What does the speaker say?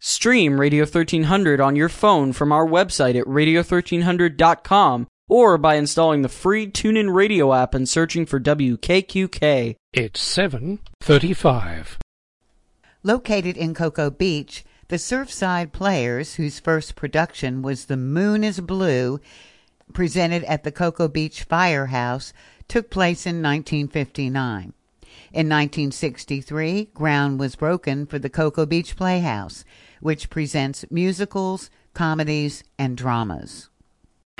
Stream Radio 1300 on your phone from our website at radio1300.com or by installing the free TuneIn Radio app and searching for WKQK. It's 7:35. Located in Cocoa Beach, the Surfside Players, whose first production was The Moon is Blue, presented at the Cocoa Beach Firehouse, took place in 1959. In 1963, ground was broken for the Cocoa Beach Playhouse, which presents musicals, comedies, and dramas.